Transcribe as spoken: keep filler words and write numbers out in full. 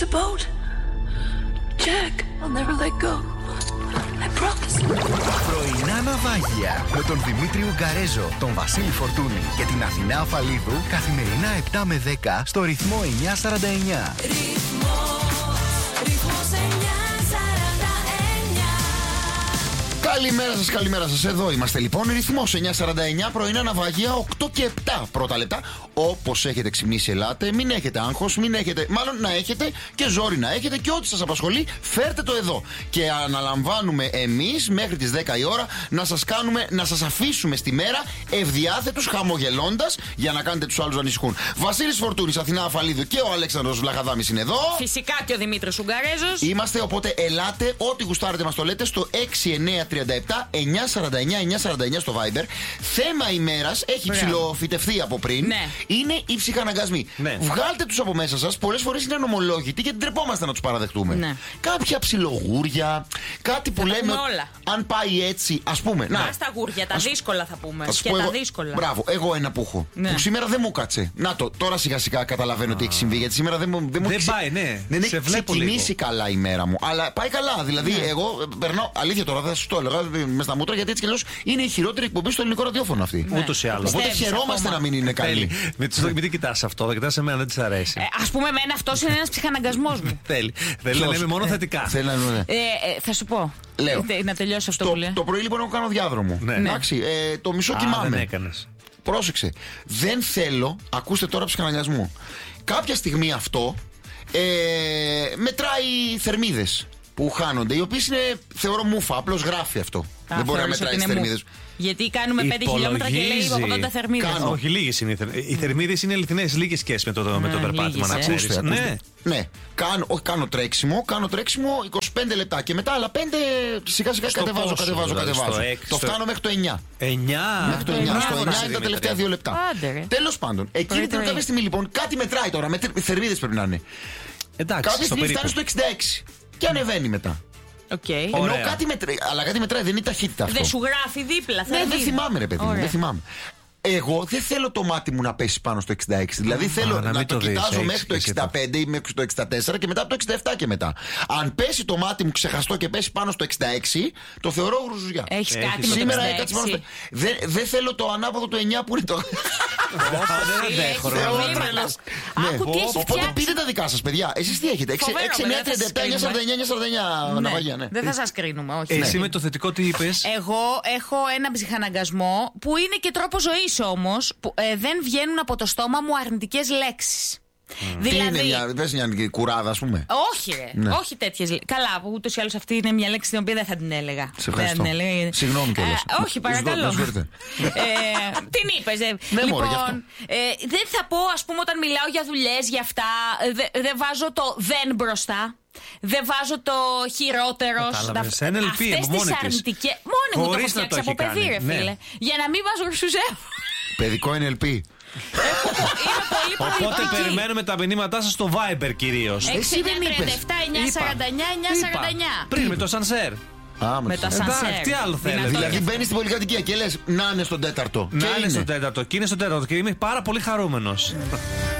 the boat. Jack, I'll never let go. I promise. Πρωινά ναυάγια με τον Δημήτρη Ουγκαρέζο, τον Βασίλη Φορτούνη και την Αθηνά Αφαλίδου καθημερινά επτά με δέκα στο ρυθμό εννιά σαράντα εννιά. Καλημέρα σας, καλημέρα σας. Εδώ είμαστε λοιπόν. Ρυθμός εννιά σαράντα εννιά, πρωινά ναυαγία οκτώ και επτά πρώτα λεπτά. Όπως έχετε ξυπνήσει, ελάτε. Μην έχετε άγχος, μην έχετε. Μάλλον να έχετε και ζόρι να έχετε και ό,τι σας απασχολεί, φέρτε το εδώ. Και αναλαμβάνουμε εμείς μέχρι τις δέκα η ώρα να σας κάνουμε, να σας αφήσουμε στη μέρα ευδιάθετους, χαμογελώντας, για να κάνετε τους άλλους να ανησυχούν. Βασίλης Φορτούνης, Αθηνά Αφαλίδου και ο Αλέξανδρος Βλαχαδάμης είναι εδώ. Φυσικά και ο Δημήτρης Ουγκαρέζος. Είμαστε, οπότε ελάτε, ό,τι γουστάρετε μας το λέτε στο έξι εννιά τρία επτά εννιά σαράντα εννιά εννιά σαράντα εννιά στο Viber. Θέμα ημέρας έχει ψηλοφυτευθεί από πριν. Ναι. Είναι οι ψυχαναγκασμοί. Ναι. Βγάλτε τους από μέσα σας. Πολλές φορές είναι ανομολόγητοι και τρεπόμαστε να τους παραδεχτούμε. Ναι. Κάποια ψιλογούρια, κάτι που θα λέμε. όλα. Αν πάει έτσι, ας πούμε. Να, Να, στα γούρια, τα ας... δύσκολα θα πούμε. Θα Και πω τα εγώ... δύσκολα. Μπράβο, εγώ ένα που έχω. Ναι. Που σήμερα δεν μου κάτσε. Να το, τώρα σιγά σιγά καταλαβαίνω τι έχει συμβεί. Γιατί σήμερα δεν μου, δεν μου Δεν έχει πάει, ναι. Δεν Σε έχει βλέπω ξεκινήσει λίγο. καλά η μέρα μου. Αλλά πάει καλά. Δηλαδή, Ναι. εγώ περνάω. Αλήθεια τώρα, δεν σα το έλεγα με στα μούτρα, γιατί έτσι κι αλλιώς είναι η χειρότερη εκπομπή στο ελληνικό ραδιόφωνο αυτή. Ναι. Ούτως ή άλλως. Οπότε Πιστεύεις χαιρόμαστε ακόμα. να μην είναι καλή. Θέλει. Μην το- μην την κοιτάς αυτό, θα κοιτάς εμένα, δεν της αρέσει. Ε, ας πούμε, εμένα αυτός είναι ένας ψυχαναγκασμός μου. Θέλει. Θέλει να Ποιος? λέμε μόνο Ε, θετικά. Θέλει να είναι. Ε, ε, θα σου πω. Λέω. Ε, να τελειώσει αυτό Το, που λέει. το πρωί λοιπόν εγώ κάνω διάδρομο. Ναι. Εντάξει, ε, το μισό Α, κοιμάμαι. δεν έκανες. Πρόσεξε. Δεν θέλω, ακούστε τώρα ψυχαναγκασμού. Κάποια στιγμή αυτό ε, μετράει θερμίδες που χάνονται, οι οποίες είναι, θεωρώ, μούφα. Απλώς γράφει αυτό. Α, δεν μπορεί να θεώρησα μετράει ότι τις είναι μου. θερμίδες. Γιατί κάνουμε πέντε χιλιόμετρα και λέει Υπολογίζει. ογδόντα θερμίδες. Κάνω. Όχι, λίγες είναι οι θερμίδες. Οι θερμίδες είναι αληθινές, λίγες σχέσεις με το, με το Ναι, περπάτημα, λίγες, να ε. ξέρεις. Ακούστε, ακούστε. Ναι. Ναι, κάνω, όχι, κάνω τρέξιμο, κάνω τρέξιμο είκοσι πέντε λεπτά και μετά άλλα πέντε σιγά σιγά Στο κατεβάζω, πόσο, κατεβάζω, δηλαδή, κατεβάζω. στο έξι, το στο- φτάνω μέχρι το εννιά. Εννιά. Μέχρι το εννιά. μπράβο, Στο ρε, εννιά είναι τα τελευταία δύο λεπτά. Άντε, ρε. Τέλος πάντων, εκείνη την πρωί. κάποια στιγμή λοιπόν κάτι μετράει τώρα. Με θερμίδες πρέπει να είναι. Εντάξει, Κάποια στο στιγμή περίπου. φτάνει στο εξήντα έξι και ανεβαίνει μετά. Οκ. Ενώ Ωραία. κάτι μετράει, αλλά κάτι μετράει, δεν είναι ταχύτητα αυτό. Δεν σου γράφει δίπλα. Ναι, θα δεν δει. θυμάμαι, ρε παιδί μου, Ωραία. δεν θυμάμαι. Εγώ δεν θέλω το μάτι μου να πέσει πάνω στο εξήντα έξι. Δηλαδή θέλω να να, μην το, το δεις, κοιτάζω έχεις μέχρι το και εσύ εξήντα πέντε ή μέχρι το εξήντα τέσσερα και μετά από το εξήντα επτά και μετά. Αν πέσει το μάτι μου ξεχαστό και πέσει πάνω στο εξήντα έξι, το θεωρώ γρουζουζιά. Έχεις Έχεις. κάτι με το Σήμερα εξήντα έκατσε πάνω στο. έξι. Δεν δεν θέλω το ανάποδο του εννιά που είναι το. Δεν αντέχω, ρε. Θεό, Θεό, τρελός. Ναι. Άκου τι έχει Οπότε φτιάξει. πείτε τα δικά σας, παιδιά. Εσείς τι έχετε? Φοβερό, έξι, παιδιά, εννιά, δεν θα τριάντα επτά, σας εννιά σαράντα εννιά, εννιά σαράντα εννιά ναυαγία, ναι. Δεν θα σας κρίνουμε, όχι. Εσύ Ναι. με το θετικό τι είπες? Εγώ έχω ένα ψυχαναγκασμό που είναι και τρόπο ζωής όμως, που ε, δεν βγαίνουν από το στόμα μου αρνητικές λέξεις. Τι είναι, Δηλαδή. μια, πες μια κουράδα, ας πούμε. Όχι, ρε. Ναι. Όχι τέτοιες λέξεις. Καλά, ούτως ή άλλως αυτή είναι μια λέξη την οποία δεν θα την έλεγα. Σε ευχαριστώ. Δεν την έλεγα. Συγγνώμη κιόλας. Ε, όχι, Να παρακαλώ. σου δω, να σου ε, την είπες. Ε. Ναι, μωρέ, γι' αυτό. Λοιπόν, ε, δεν θα πω, ας πούμε, όταν μιλάω για δουλειές, για αυτά, ε, δεν δε βάζω το δεν μπροστά. Δεν βάζω το χειρότερο. Κατάλαβες. εν ελ πι, Αυτές από μόνη τις της. αρνητικές. Μόνη μου το έχω Χωρίς να το φτιάξει από έχει παιδί, κάνει. ρε Ναι. φίλε. Για να μην βάζω γρουσουζεύω. Παιδικό εν ελ πι. Είναι πολύ Οπότε πολιτική. περιμένουμε τα μηνύματά σας στο Viber κυρίως. έξι Εσύ δεν εννιά τριάντα είπες. επτά εννιά σαράντα εννιά εννιά σαράντα εννιά. Πριν με το σανσέρ. Α, Με τα το- σανσέρ. Εντάξει, τι άλλο θέλετε. Δυνατό. Δηλαδή μπαίνει στην πολυκατοικία και λες να είναι στον τέταρτο. Να Και είναι στο τέταρτο και είναι στο τέταρτο και είμαι πάρα πολύ χαρούμενος.